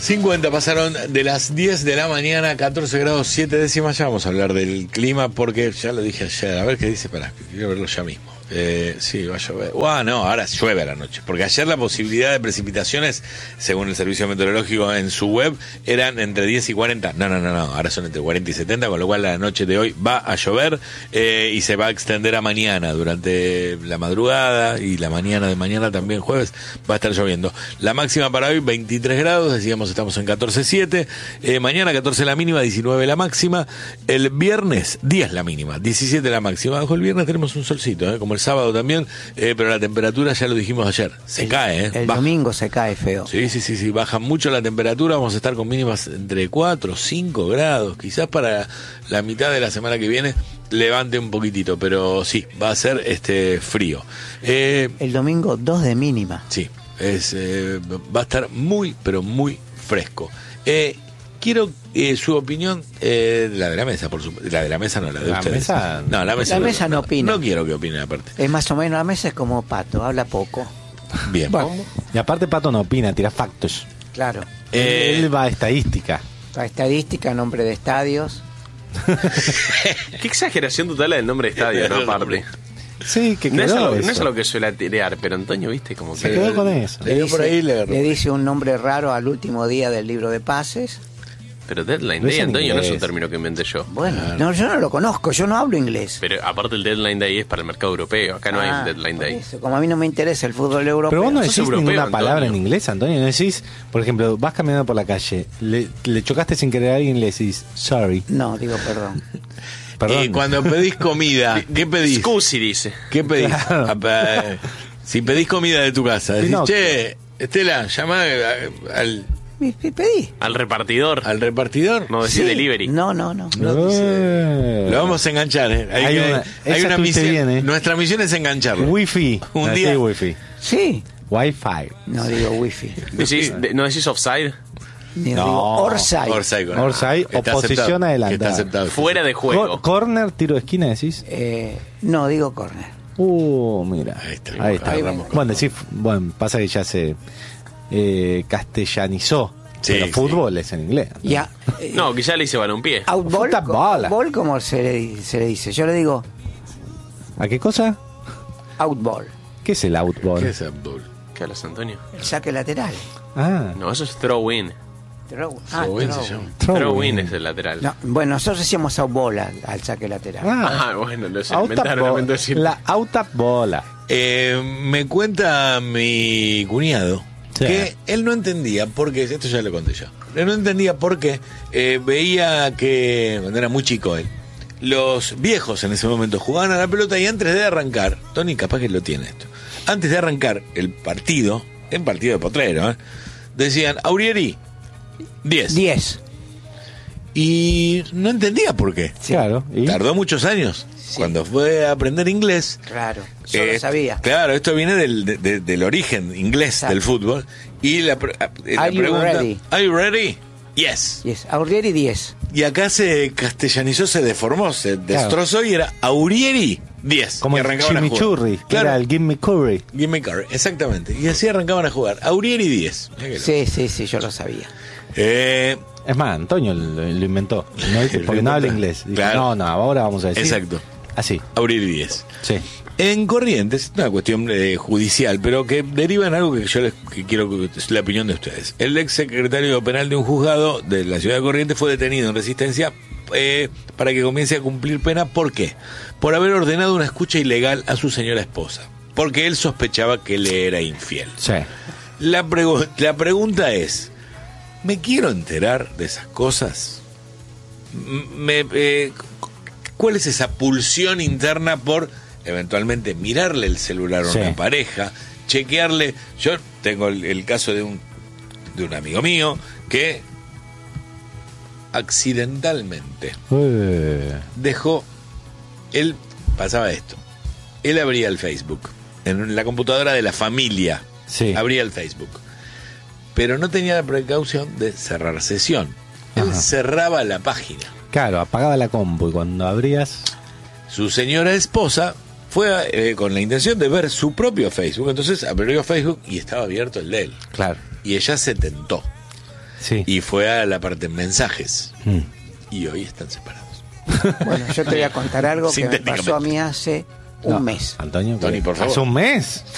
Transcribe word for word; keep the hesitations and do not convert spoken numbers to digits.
cincuenta pasaron de las diez de la mañana, catorce grados siete décimas. Ya vamos a hablar del clima porque ya lo dije ayer. A ver qué dice, pará, quiero verlo ya mismo. Eh, sí, va a llover. Ah, no, ahora llueve a la noche. Porque ayer la posibilidad de precipitaciones, según el servicio meteorológico en su web, eran entre diez y cuarenta. No, no, no, no. Ahora son entre cuarenta y setenta, con lo cual la noche de hoy va a llover eh, y se va a extender a mañana. Durante la madrugada y la mañana de mañana también, jueves, va a estar lloviendo. La máxima para hoy, veintitrés grados. Decíamos, estamos en catorce siete. Eh, mañana, catorce la mínima, diecinueve la máxima. El viernes, diez la mínima, diecisiete la máxima. Bajo el viernes tenemos un solcito, ¿eh? Como el sábado también, eh, pero la temperatura ya lo dijimos ayer, se el, cae, ¿eh? El baja. domingo se cae feo. Sí, sí, sí, sí, baja mucho la temperatura, vamos a estar con mínimas entre cuatro, cinco grados, quizás para la mitad de la semana que viene levante un poquitito, pero sí, va a ser este frío. Eh, el domingo dos de mínima. Sí, es, eh, va a estar muy, pero muy fresco. Eh, Quiero eh, su opinión, eh, la de la mesa, por supuesto. La de la mesa no, la de la ustedes. Mesa, no, la mesa, la no, mesa no, no opina. No quiero que opine aparte. Es más o menos, la mesa es como Pato, habla poco. Bien. Bueno, y aparte Pato no opina, tira factos. Claro. Eh, Él va a estadística. La estadística, nombre de estadios. Qué exageración total la del nombre de estadio, ¿no? Aparte. Sí, que No es, quedó algo, eso. no es algo que suele tirar, pero Antonio, viste, como que... Se quedó con eso. Le dio por ahí, le, le dice un nombre raro al último día del libro de pases. Pero Deadline No es Day, en Antonio, no es un inglés. término que inventé yo. Bueno, no, yo no lo conozco, yo no hablo inglés. Pero aparte el Deadline Day es para el mercado europeo, acá no Ah, hay Deadline por Day. eso, como a mí no me interesa el fútbol europeo. Pero vos no Sos decís europeo, ninguna Antonio. palabra en inglés, Antonio. No decís, por ejemplo, vas caminando por la calle, le, le chocaste sin querer a alguien y le decís, sorry. No, digo perdón. Perdón. Y cuando pedís comida, ¿qué pedís? Scusi dice. ¿Qué pedís? Claro. Ah, eh, Si pedís comida de tu casa, decís, Pinocchio. che, Estela, llama al, Me, me pedí. Al repartidor. al repartidor. No decís Sí. delivery. No, no, no. No dice- Eh. Lo vamos a enganchar, ¿eh? Hay, Hay que- una- hay esa una estuviste misión. bien, ¿eh? Nuestra misión es engancharlo. Wi-Fi. Un No, día- sí, Wi-Fi. Sí. Wi-Fi. No digo wifi. Decís, de- ¿No decís offside? Ni No. digo orsay. Orsay, con- Orsay, Está oposición aceptado, adelantada. Está aceptado. Fuera de juego. Cor- corner, tiro de esquina, decís. Eh, no, digo corner. Uh, mira. Ahí está. Ahí está. Ahí Agarramos va. con- Bueno, decís, bueno, pasa que ya se eh, castellanizó. Sí, pero sí. fútbol es en inglés. Ya. eh, No, que ya le hice balompié. Outball, Fútbol. outball, como se le, se le dice. Yo le digo ¿A qué cosa? outball, ¿Qué es el outball? ¿Qué es Abdul? ¿Qué hablas, Antonio? el saque lateral. Ah, No, eso es throw-in. Throw, ah, Throw-in se throw. llama. Throw-in es el lateral. No, bueno, nosotros decíamos outball al, al saque lateral. Ah, Ah, bueno, lo sé. outa Inventaron, bo- lamento decirlo. la auta bola. Eh, me cuenta mi cuñado Sí. que él no entendía por qué, esto ya lo conté yo, él no entendía por qué eh, veía que, cuando era muy chico él, los viejos en ese momento jugaban a la pelota y antes de arrancar, Tony capaz que lo tiene esto, antes de arrancar el partido, en partido de potrero, ¿eh? decían, Aurieri, diez. diez. Y no entendía por qué. Claro. ¿y? Tardó muchos años. Cuando fue a aprender inglés, Claro, yo Eh, lo sabía. Claro, esto viene del, de- de- del origen inglés Exacto. del fútbol. Y la, pre- eh, la Are you pregunta, ready? ¿Are you ready? Yes. Yes. Aurieri diez. Y acá se castellanizó, se deformó, se destrozó y era Aurieri diez. Como y el arrancaban a jugar. chimichurri, que Claro, era el gimme curry. Gimme Curry, exactamente. Y así arrancaban a jugar. Aurieri diez. Mirá que loco. Sí, sí, sí, yo lo sabía. Eh, Es más, Antonio lo, lo inventó. No, Lo porque no habla inventó. inglés. Dijo, Claro. no, no, ahora vamos a decir. exacto. Así. Aurieri diez. Sí. En Corrientes, una cuestión eh, judicial, pero que deriva en algo que yo les que quiero que es la opinión de ustedes. El ex secretario penal de un juzgado de la ciudad de Corrientes fue detenido en resistencia eh, para que comience a cumplir pena. ¿Por qué? Por haber ordenado una escucha ilegal a su señora esposa, porque él sospechaba que le era infiel. Sí. La, pregu- la pregunta es, ¿me quiero enterar de esas cosas? M- Me, eh, ¿Cuál es esa pulsión interna por eventualmente mirarle el celular a Sí. una pareja, chequearle? Yo tengo el, el caso de un, de un amigo mío que accidentalmente Eh, dejó, él pasaba esto, él abría el Facebook, en la computadora de la familia, Sí. abría el Facebook, pero no tenía la precaución de cerrar sesión. Él Ajá. cerraba la página. claro, apagaba la compu y cuando abrías. Su señora esposa fue eh, con la intención de ver su propio Facebook, entonces abrió Facebook y estaba abierto el de él. Claro. Y ella se tentó. Sí. y fue a la parte en mensajes. Mm. Y hoy están separados. Bueno, yo te voy a contar algo que me Sintéticamente. pasó a mí hace un No, mes. Antonio, Tony, por favor. ¿hace un mes?